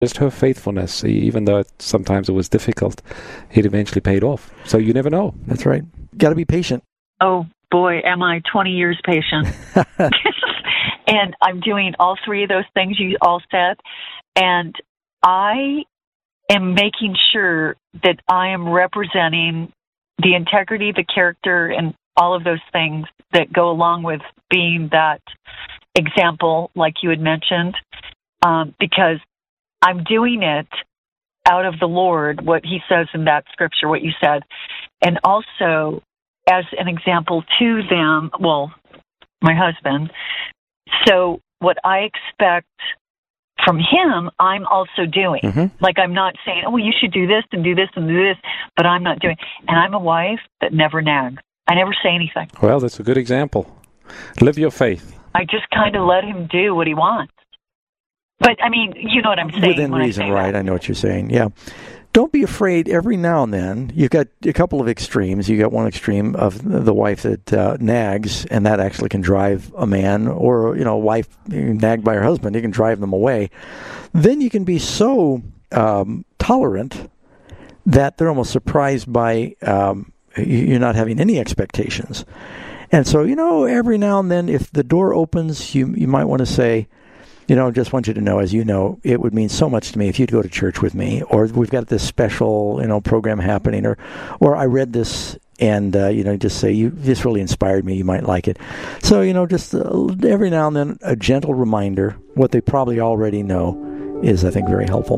Just her faithfulness, even though sometimes it was difficult, it eventually paid off. So you never know. That's right. Got to be patient. Oh, boy, am I 20 years patient. And I'm doing all three of those things you all said. And I am making sure that I am representing the integrity, the character, and all of those things that go along with being that example, like you had mentioned, because I'm doing it out of the Lord, what he says in that scripture, what you said, and also as an example to them, well, my husband. So what I expect from him, I'm also doing. Mm-hmm. Like, I'm not saying, oh, well, you should do this and do this and do this, but I'm not doing. And I'm a wife that never nags. I never say anything. Well, that's a good example. Live your faith. I just kind of let him do what he wants. But, I mean, you know what I'm saying. Within reason, right. I know what you're saying, yeah. Don't be afraid. Every now and then, you've got a couple of extremes. You got one extreme of the wife that nags, and that actually can drive a man, or, a wife nagged by her husband. It can drive them away. Then you can be so tolerant that they're almost surprised by you're not having any expectations. And so, every now and then, if the door opens, you might want to say, just want you to know, as you know, it would mean so much to me if you'd go to church with me, or we've got this special, program happening, or I read this and, just say, this really inspired me, you might like it. So, just every now and then, a gentle reminder, what they probably already know is, I think, very helpful.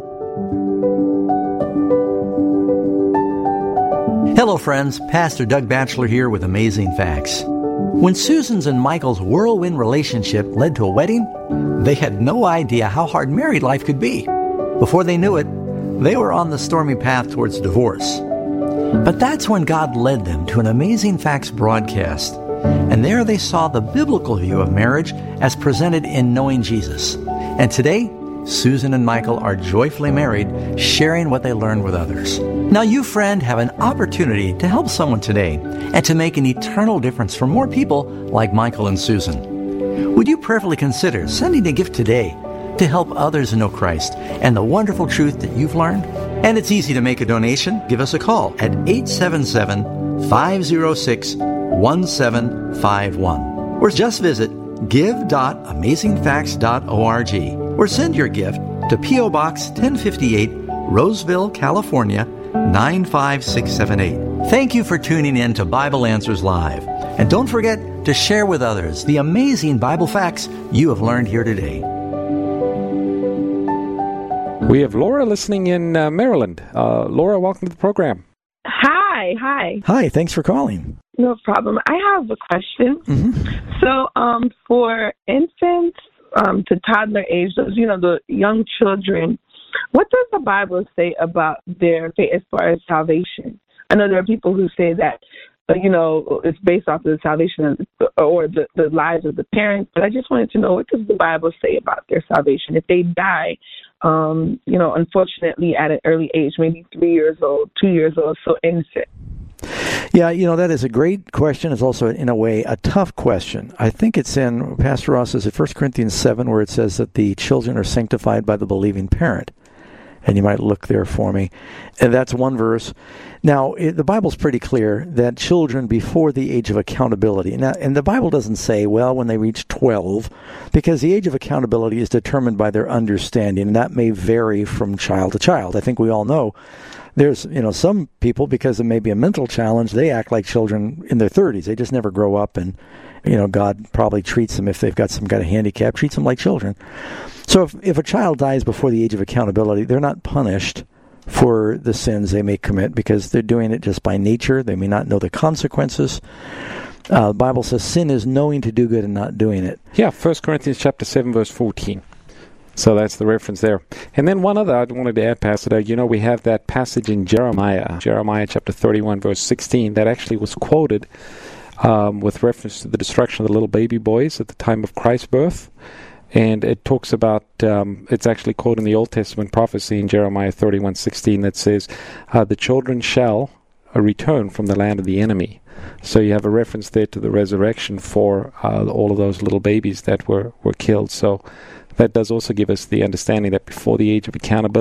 Hello, friends. Pastor Doug Batchelor here with Amazing Facts. When Susan's and Michael's whirlwind relationship led to a wedding, they had no idea how hard married life could be. Before they knew it, they were on the stormy path towards divorce. But that's when God led them to an Amazing Facts broadcast. And there they saw the biblical view of marriage as presented in Knowing Jesus. And today, Susan and Michael are joyfully married, sharing what they learned with others. Now you, friend, have an opportunity to help someone today and to make an eternal difference for more people like Michael and Susan. Would you prayerfully consider sending a gift today to help others know Christ and the wonderful truth that you've learned? And it's easy to make a donation. Give us a call at 877-506-1751. Or just visit give.amazingfacts.org or send your gift to P.O. Box 1058, Roseville, California, 95678. Thank you for tuning in to Bible Answers Live. And don't forget to share with others the amazing Bible facts you have learned here today. We have Laura listening in Maryland. Laura, welcome to the program. Hi. Hi, thanks for calling. No problem. I have a question. Mm-hmm. So, for infants to toddler age, those, the young children, what does the Bible say about their faith as far as salvation? I know there are people who say that, it's based off of the salvation or the lives of the parents, but I just wanted to know, what does the Bible say about their salvation? If they die, unfortunately at an early age, maybe 3 years old, 2 years old, so innocent. Yeah, that is a great question. It's also, in a way, a tough question. I think it's in, Pastor Ross says, in 1 Corinthians 7, where it says that the children are sanctified by the believing parent. And you might look there for me. And that's one verse. Now, the Bible's pretty clear that children before the age of accountability, and the Bible doesn't say, well, when they reach 12, because the age of accountability is determined by their understanding, and that may vary from child to child. I think we all know there's, some people, because it may be a mental challenge, they act like children in their 30s. They just never grow up, and, God probably treats them, if they've got some kind of handicap, treats them like children. So if a child dies before the age of accountability, they're not punished for the sins they may commit because they're doing it just by nature. They may not know the consequences. The Bible says sin is knowing to do good and not doing it. Yeah, 1 Corinthians chapter 7, verse 14. So that's the reference there. And then one other I wanted to add, Pastor Doug, we have that passage in Jeremiah chapter 31, verse 16, that actually was quoted with reference to the destruction of the little baby boys at the time of Christ's birth. And it talks about, it's actually quoted in the Old Testament prophecy in Jeremiah 31:16 that says, the children shall return from the land of the enemy. So you have a reference there to the resurrection for all of those little babies that were killed. So that does also give us the understanding that before the age of accountability,